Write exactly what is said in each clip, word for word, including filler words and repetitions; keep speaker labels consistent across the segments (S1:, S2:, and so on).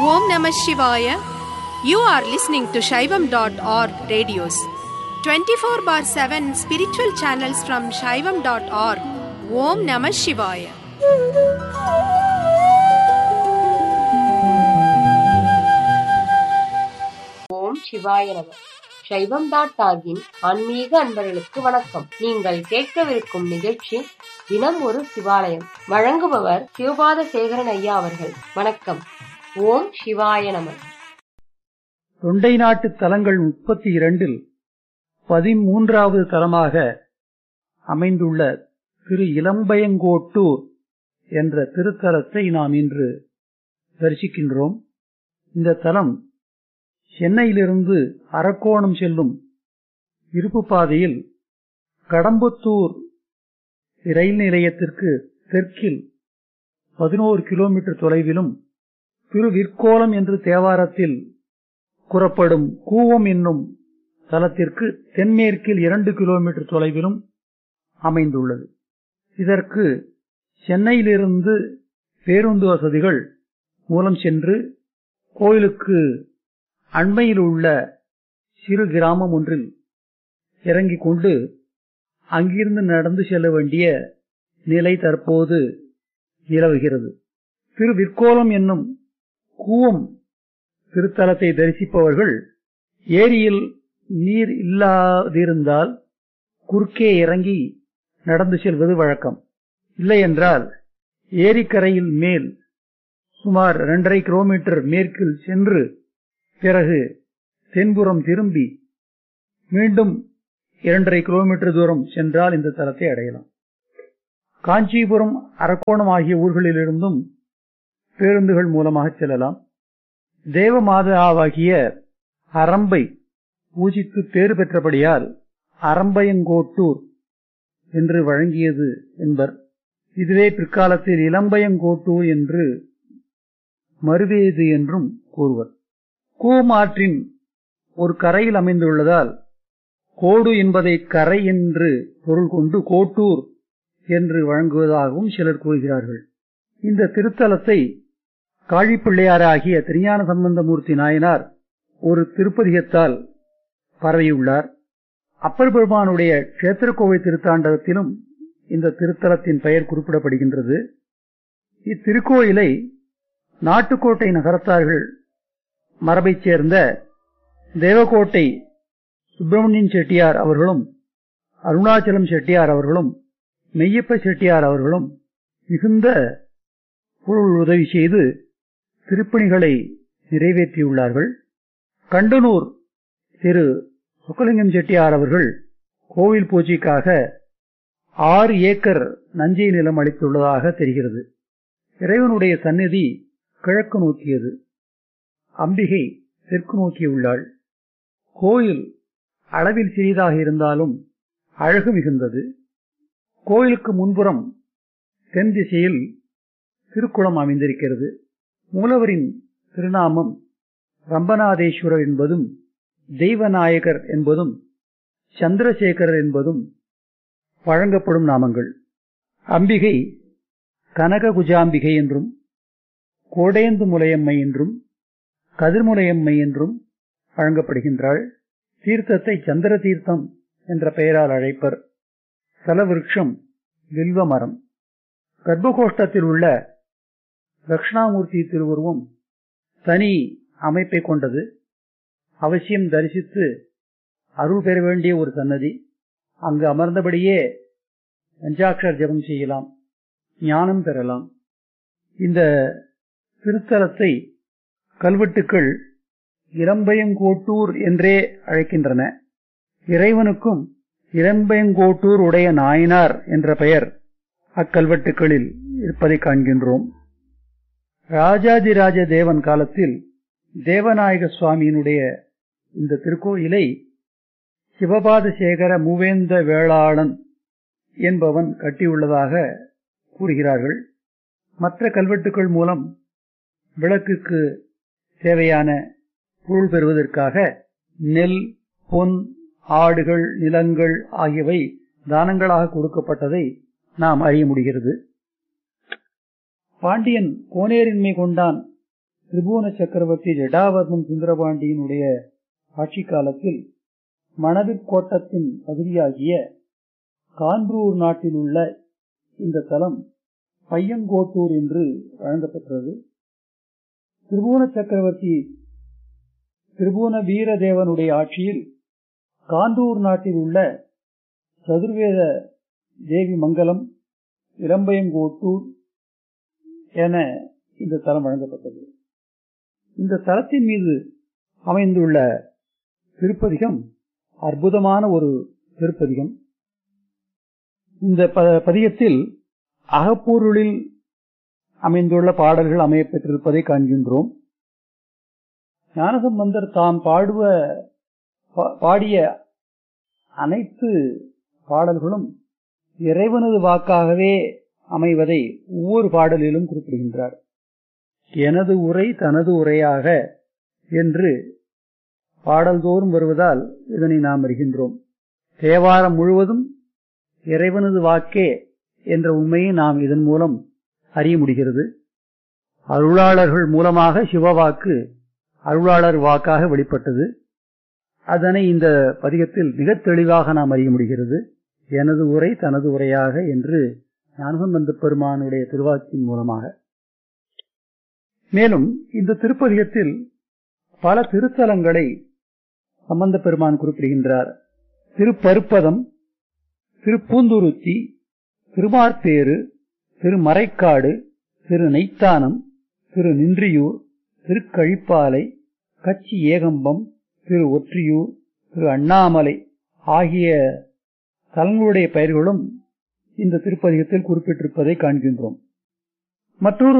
S1: Om Namah Shivaya. You are listening to Shaivam dot org radios. twenty-four bar seven spiritual channels from Shaivam dot org. Om Namah Shivaya.
S2: ஓம் சிவாய நம. சைவம் dot ஆர்கின் ஆன்மீக அன்பர்களுக்கு வணக்கம். நீங்கள் கேட்கவிருக்கும் நிகழ்ச்சி தினம் ஒரு சிவாலயம். வழங்குபவர் சிவபாத சேகரன் ஐயா அவர்கள். வணக்கம். ஓம் சிவாய நம.
S3: தொண்டை நாட்டு தலங்கள் முப்பத்தி இரண்டில் பதிமூன்றாவது தலமாக அமைந்துள்ள திரு இளம்பயங்கோட்டூர் என்ற திருத்தலத்தை நாம் இன்று தரிசிக்கின்றோம். இந்த தலம் சென்னையிலிருந்து அரக்கோணம் செல்லும் இருப்பு பாதையில் கடம்பத்தூர் ரயில் நிலையத்திற்கு தெற்கில் பதினோரு கிலோமீட்டர் தொலைவிலும், திருவிற்கோலம் என்று தேவாரத்தில் கூறப்படும் கூவம் என்னும் தலத்திற்கு தென்மேற்கில் இரண்டு கிலோமீட்டர் தொலைவிலும் அமைந்துள்ளது. இதற்கு சென்னையிலிருந்து பேருந்து வசதிகள் மூலம் சென்று கோயிலுக்கு அண்மையில் உள்ள சிறு கிராமம் ஒன்றில் இறங்கிக் கொண்டு அங்கிருந்து நடந்து செல்ல வேண்டிய நிலை தற்போது நிலவுகிறது. திருவிற்கோலம் என்னும் கூவம் திருத்தலத்தை தரிசிப்பவர்கள் ஏரியில் நீர் இல்லாதிருந்தால் குறுக்கே இறங்கி நடந்து செல்வது வழக்கம். இல்லையென்றால் ஏரிக்கரையில் மேல் சுமார் இரண்டரை கிலோமீட்டர் மேற்கில் சென்று பிறகு தென்புறம் திரும்பி மீண்டும் இரண்டரை கிலோமீட்டர் தூரம் சென்றால் இந்த தலத்தை அடையலாம். காஞ்சிபுரம், அரக்கோணம் ஆகிய ஊர்களிலிருந்தும் பேருந்துகள் மூலமாக செல்லலாம். தேவமாதாவாகிய அரம்பை பூஜித்து பேறு பெற்றபடியால் அரம்பயங்கோட்டூர் என்று வழங்கியது என்பர். இதுவே பிற்காலத்தில் இளம்பயங்கோட்டூர் என்று மறுவேது என்றும் கூறுவர். கூவம் ஆற்றின் ஒரு கரையில் அமைந்துள்ளதால் கோடு என்பதை கரை என்று பொருள் கொண்டு கோட்டூர் என்று வழங்குவதாகவும் சிலர் கூறுகிறார்கள். இந்த திருத்தலத்தை காழிப்பிள்ளையாராகிய திருஞான சம்பந்தமூர்த்தி நாயனார் ஒரு திருப்பதிகத்தால் பரவியுள்ளார். அப்பர் பெருமானுடைய க்ஷேத்திரக்கோவை திருத்தாண்டகத்திலும் இந்த திருத்தலத்தின் பெயர் குறிப்பிடப்படுகின்றது. இத்திருக்கோயிலை நாட்டுக்கோட்டை நகரத்தார்கள் மரபைச் சேர்ந்த தேவக்கோட்டை சுப்பிரமணியன் செட்டியார் அவர்களும், அருணாச்சலம் செட்டியார் அவர்களும், மெய்யப்ப செட்டியார் அவர்களும் மிகுந்த பொருள் உதவி செய்து திருப்பணிகளை நிறைவேற்றியுள்ளார்கள். கண்டனூர் திரு சுக்கலிங்கம் செட்டியார் அவர்கள் கோவில் பூஜைக்காக ஆறு ஏக்கர் நஞ்சை நிலம் அளித்துள்ளதாக தெரிகிறது. இறைவனுடைய சந்நிதி கிழக்கு நோக்கியது, அம்பிகை தெற்கு நோக்கியுள்ளாள். கோயில் அளவில் சிறிதாக இருந்தாலும் அழகு மிகுந்தது. கோயிலுக்கு முன்புறம் தென் திசையில் திருக்குளம் அமைந்திருக்கிறது. மூலவரின் திருநாமம் ரம்பநாதேஸ்வரர் என்பதும், தெய்வநாயகர் என்பதும், சந்திரசேகரர் என்பதும் வழங்கப்படும் நாமங்கள். அம்பிகை கனககுஜாம்பிகை என்றும், கோடேந்து முலையம்மை என்றும், கதிர்முலையம்மை என்றும் வழங்கப்படுகின்றாள். தீர்த்தத்தை சந்திர தீர்த்தம் என்ற பெயரால் அழைப்பர். தலவிருட்சம் வில்வ மரம். கர்ப்பகோஷ்டத்தில் உள்ள தட்சிணாமூர்த்தி திருவுருவம் தனி அமைப்பை கொண்டது. அவசியம் தரிசித்து அருள் பெற வேண்டிய ஒரு சன்னதி. அங்கு அமர்ந்தபடியே பஞ்சாட்சர ஜபம் செய்யலாம், ஞானம் பெறலாம். இந்த திருத்தலத்தை கல்வெட்டுக்கள் இளம்பயங்கோட்டூர் என்றே அழைக்கின்றன. இறைவனுக்கும் இளம்பயங்கோட்டூர் உடைய நாயனார் என்ற பெயர் அக்கல்வெட்டுக்களில் இருப்பதை காண்கின்றோம். ராஜாதிராஜ தேவன் காலத்தில் தேவநாயக சுவாமியினுடைய இந்த திருக்கோயிலை சிவபாத சேகர மூவேந்த வேளாளன் என்பவன் கட்டியுள்ளதாக கூறுகிறார்கள். மற்ற கல்வெட்டுக்கள் மூலம் விளக்குக்கு தேவையான பொருள் பெறுவதற்காக நெல், பொன், ஆடுகள், நிலங்கள் ஆகியவை தானங்களாக கொடுக்கப்பட்டதை நாம் அறிய முடிகிறது. பாண்டியன் கோனேரின்மை கொண்டான் திரிபுவன சக்கரவர்த்தி ஜடாவர்மன் சுந்தரபாண்டியனுடைய ஆட்சி காலத்தில் மணவிற்கோட்டத்தின் பகுதியாகிய காண்பூர் நாட்டில் உள்ள இந்த தலம் பையங்கோட்டூர் என்று வழங்கப்பெற்றது. திரிபுவன சக்கரவர்த்தி திரிபுவன வீரதேவனுடைய ஆட்சியில் காண்டூர் நாட்டில் உள்ள சதுர்வேத தேவி மங்கலம் இளம்பயங்கோட்டூர் என இந்த தலம் வழங்கப்பட்டது. இந்த தலத்தின் மீது அமைந்துள்ள திருப்பதிகம் அற்புதமான ஒரு திருப்பதிகம். இந்த பதிகத்தில் அகப்பொருளில் அமைந்துள்ள பாடல்கள் அமையப்பெற்றிருப்பதை காண்கின்றோம். ஞானசம்பந்தர் தாம் பாடுவ பாடிய அனைத்து பாடல்களும் இறைவனது வாக்காகவே அமைவதை ஒவ்வொரு பாடலிலும் குறிப்பிடுகின்றார். எனது உரை தனது உரையாக என்று பாடல்தோறும் வருவதால் இதனை நாம் அறிகின்றோம். தேவாரம் முழுவதும் இறைவனது வாக்கே என்ற உண்மையை நாம் இதன் மூலம் அறிய முடிகிறது. அருளாளர்கள் மூலமாக சிவவாக்கு அருளாளர் வாக்காக வெளிப்பட்டது. அதனை இந்த பதிகத்தில் மிக தெளிவாக நாம் அறிய முடிகிறது. எனது உரை தனது உரையாக என்று ஞானசம்பந்த பெருமானுடைய திருவாக்கின் மூலமாக. மேலும் இந்த திருப்பதிகத்தில் பல திருத்தலங்களை சம்பந்த பெருமான் குறிப்பிடுகின்றார். திருப்பருப்பதம், திருப்பூந்துருத்தி, திருமார்பேறு, திருமறைக்காடு, திரு நெய்த்தானம், திரு நின்றியூர், திருக்கழிப்பாலை, கச்சி ஏகம்பம், திரு ஒற்றியூர், திரு அண்ணாமலை ஆகிய தலங்களுடைய பெயர்களும் இந்த திருப்பதிகத்தில் குறிப்பிட்டிருப்பதை காண்கின்றோம். மற்றொரு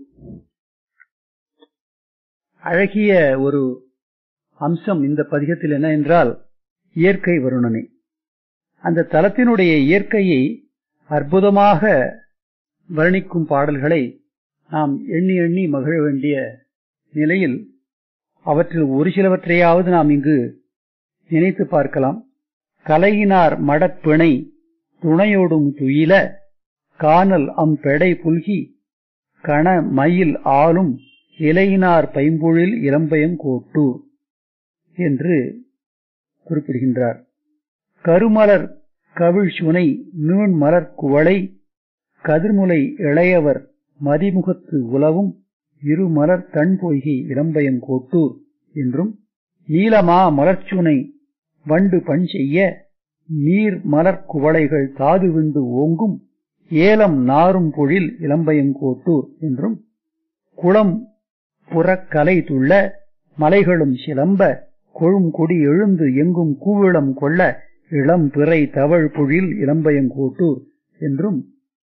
S3: அழகிய ஒரு அம்சம் இந்த பதிகத்தில் என்ன என்றால் இயற்கை வருணனை. அந்த தலத்தினுடைய இயற்கையை அற்புதமாக வர்ணிக்கும் பாடல்களை நாம் எண்ணி எண்ணி மகிழ வேண்டிய நிலையில் அவற்றில் ஒரு சிலவற்றையாவது நாம் இங்கு நினைத்து பார்க்கலாம். கலையினார் மடப்பிணை துணையோடும் துயில காணல் அம் பெடை புல்கி கண மயில் ஆளும் இலையினார் பைம்பொழில் இளம்பயங்கோட்டூர் என்று குறிப்பிடுகின்றார். கருமலர் கவிழ் சுனை நீண் மலர் குவளை கதிர்முலை இளையவர் மதிமுகத்து உலவும் இருமலர் தன் பொய்கை இளம்பயங்கோட்டூர் என்றும், நீலமா மலர்ச்சுனை வண்டு பண் செய்ய நீர் மலர் குவளைகள் தாது விண்டு ஓங்கும் ஏலம் நாரும் பொழில் இளம்பயங்கோட்டூர் என்றும், குளம் புறக்கலை துள்ள மலைகளும் சிலம்ப கொழும் கொடி எழுந்து எங்கும் கூவிளம் கொள்ள இளம் பிறை தவழ் பொழில் இளம்பயங்கோட்டூர் என்றும்,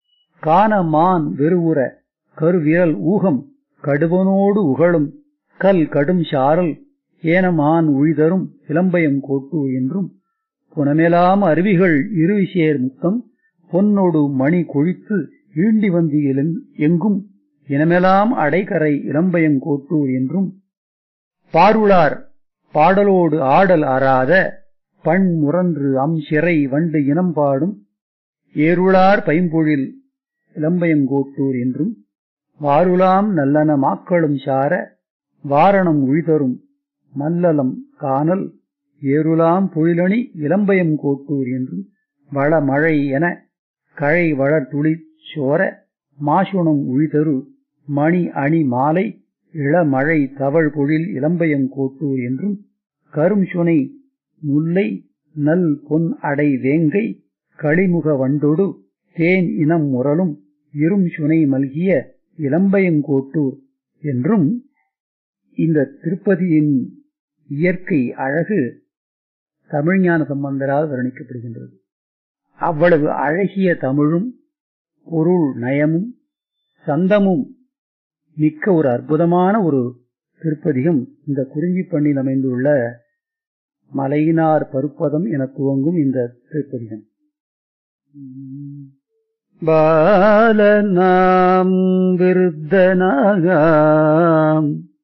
S3: காணமான் வெறுவுற கருவிரல் ஊகம் கடுவனோடு உகழும் கல் கடும் சாரல் ஏனமான் உழிதரும் இளம்பயங்கோட்டூர் என்றும், புனமெலாம் அருவிகள் இருவிசேர் முத்தம் பொன்னொடு மணி கொழித்து ஈண்டி வந்து எங்கும் இனமெலாம் அடைகரை இளம்பயங்கோட்டூர் என்றும், பாருளார் பாடலோடு ஆடல் அறாத பண் முரன்று அம் சிறை வண்டு இனம் பாடும் ஏருளார் பைம்பொழில் இளம்பயங்கோட்டூர் என்றும், வாருலாம் நல்லன மாக்களும் சார வாரணம் உழிதரும் மல்லலம் காணல் ஏருலாம் பொழிலணி இளம்பயங்கோட்டூர் என்றும், வள மழை என கழை வளர் துளி சோர மாசுணம் உழிதரு மணி அணி மாலை இளமழை தவழ் பொழில் இளம்பயங்கோட்டூர் என்றும், கரும் சுனை முல்லை நல் பொன் அடை வேங்கை களிமுக வண்டொடு தேன் இனம் முரலும் இரும் சுனை மல்கிய இளம்பயங்கோட்டூர் என்றும், இந்த திருப்பதியின் இயற்கை அழகு தமிழ்ஞான சம்பந்தரால் வர்ணிக்கப்படுகின்றது. அவ்வளவு அழகிய தமிழும் பொருள் நயமும் சந்தமும் மிக்க ஒரு அற்புதமான ஒரு திருப்பதிகம் இந்த குறிஞ்சி பண்ணில் அமைந்துள்ள மலையினார் பருப்பதம் என துவங்கும் இந்த திருப்பதிகம். பாலநாம் விருத்தனாகாம்